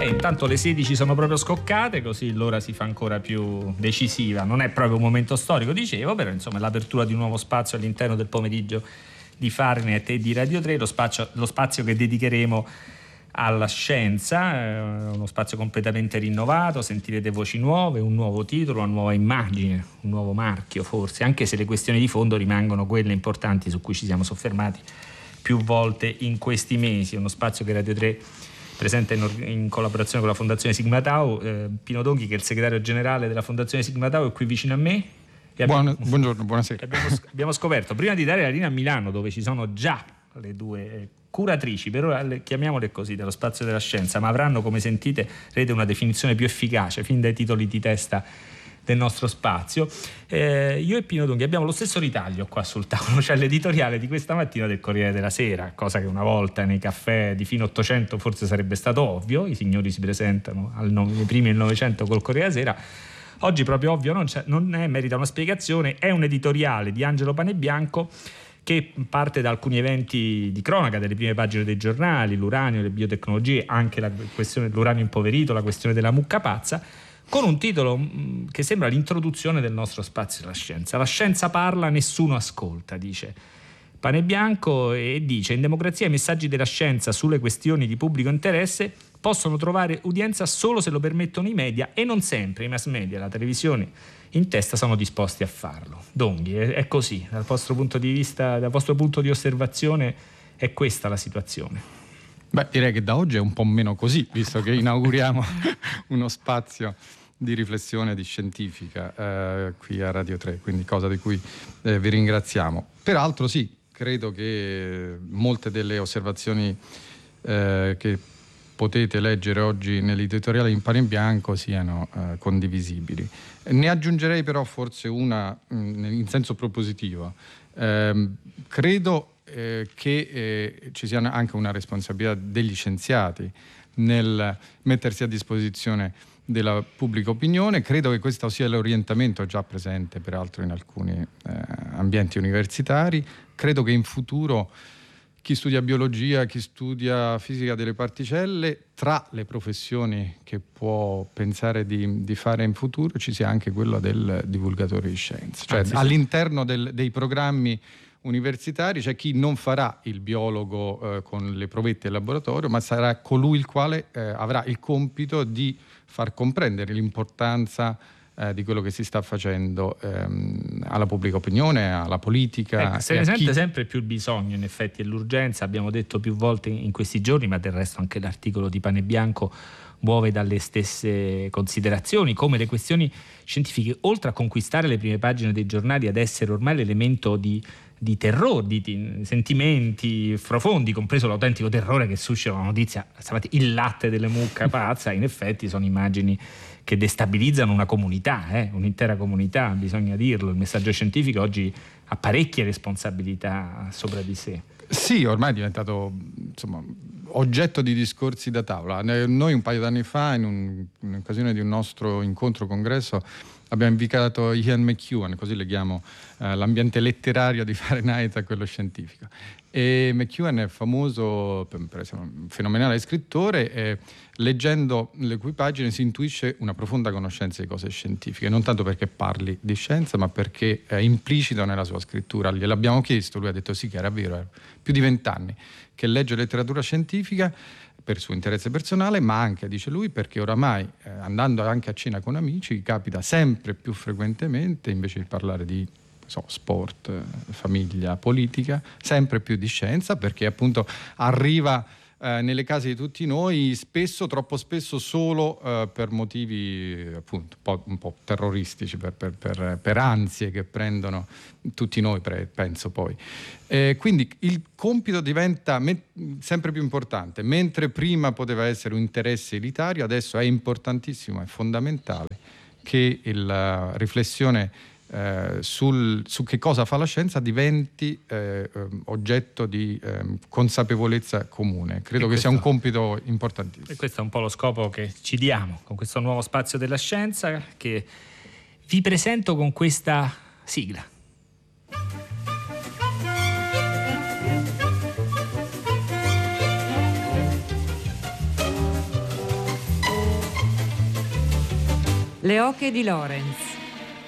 Intanto le 16 sono proprio scoccate, così l'ora si fa ancora più decisiva. Non è proprio un momento storico, dicevo, però insomma l'apertura di un nuovo spazio all'interno del pomeriggio di Fahrenheit e di Radio 3, lo spazio che dedicheremo alla scienza, uno spazio completamente rinnovato. Sentirete voci nuove, un nuovo titolo, una nuova immagine, un nuovo marchio forse, anche se le questioni di fondo rimangono quelle importanti su cui ci siamo soffermati più volte in questi mesi. Uno spazio che Radio 3 presenta in collaborazione con la Fondazione Sigma Tau. Pino Donghi, che è il segretario generale della Fondazione Sigma Tau, è qui vicino a me. Buongiorno, buonasera. Abbiamo scoperto, prima di dare la linea a Milano, dove ci sono già le due curatrici, per ora chiamiamole così, dello spazio della scienza, ma avranno, come sentirete, una definizione più efficace fin dai titoli di testa del nostro spazio. Io e Pino Donghi abbiamo lo stesso ritaglio qua sul tavolo, cioè l'editoriale di questa mattina del Corriere della Sera, cosa che una volta nei caffè di fine 800 forse sarebbe stato ovvio. I signori si presentano nei primi del Novecento col Corriere della Sera. Oggi proprio ovvio non è, merita una spiegazione. È un editoriale di Angelo Panebianco che parte da alcuni eventi di cronaca delle prime pagine dei giornali, l'uranio, le biotecnologie, anche la questione dell'uranio impoverito, la questione della mucca pazza, con un titolo che sembra l'introduzione del nostro spazio della scienza. La scienza parla, nessuno ascolta, dice Panebianco, e dice: in democrazia i messaggi della scienza sulle questioni di pubblico interesse possono trovare udienza solo se lo permettono i media, e non sempre i mass media, la televisione in testa, sono disposti a farlo. Donghi, è così? Dal vostro punto di vista, dal vostro punto di osservazione, è questa la situazione? Beh, direi che da oggi è un po' meno così, visto che inauguriamo uno spazio di riflessione di scientifica qui a Radio 3, quindi cosa di cui vi ringraziamo. Peraltro sì, credo che molte delle osservazioni che potete leggere oggi nell'editoriale in Panebianco siano condivisibili. Ne aggiungerei però forse una in senso propositivo. Credo che ci sia anche una responsabilità degli scienziati nel mettersi a disposizione della pubblica opinione. Credo che questo sia l'orientamento già presente peraltro in alcuni ambienti universitari. Credo che in futuro chi studia biologia, chi studia fisica delle particelle, tra le professioni che può pensare di fare in futuro ci sia anche quello del divulgatore di scienze. Cioè all'interno dei programmi universitari c'è chi non farà il biologo con le provette in laboratorio, ma sarà colui il quale avrà il compito di far comprendere l'importanza di quello che si sta facendo alla pubblica opinione, alla politica. Se ne sente sempre più il bisogno, in effetti, e l'urgenza. Abbiamo detto più volte in questi giorni, ma del resto anche l'articolo di Panebianco muove dalle stesse considerazioni, come le questioni scientifiche, oltre a conquistare le prime pagine dei giornali, ad essere ormai l'elemento di terrore, di sentimenti profondi, compreso l'autentico terrore che suscita la notizia stamattina, il latte delle mucca pazza. In effetti sono immagini che destabilizzano una comunità, un'intera comunità, bisogna dirlo. Il messaggio scientifico oggi ha parecchie responsabilità sopra di sé. Sì, ormai è diventato oggetto di discorsi da tavola. Noi un paio d'anni fa, in un'occasione di un nostro incontro congresso, abbiamo invitato Ian McEwan, così leghiamo l'ambiente letterario di Fahrenheit a quello scientifico. E McEwan è famoso per essere un fenomenale scrittore, e leggendo le cui pagine si intuisce una profonda conoscenza di cose scientifiche, non tanto perché parli di scienza, ma perché è implicito nella sua scrittura. Gliel'abbiamo chiesto, lui ha detto sì, che era vero, era più di 20 anni che legge letteratura scientifica per suo interesse personale, ma anche, dice lui, perché oramai andando anche a cena con amici capita sempre più frequentemente, invece di parlare di sport, famiglia, politica, sempre più di scienza, perché appunto arriva nelle case di tutti noi, spesso, troppo spesso, solo per motivi appunto un po' terroristici, per ansie che prendono tutti noi, penso poi. Quindi il compito diventa sempre più importante. Mentre prima poteva essere un interesse elitario, adesso è importantissimo, è fondamentale che la riflessione su che cosa fa la scienza diventi oggetto di consapevolezza comune. Credo che sia un compito importantissimo. E questo è un po' lo scopo che ci diamo con questo nuovo spazio della scienza, che vi presento con questa sigla. Le oche di Lorenz.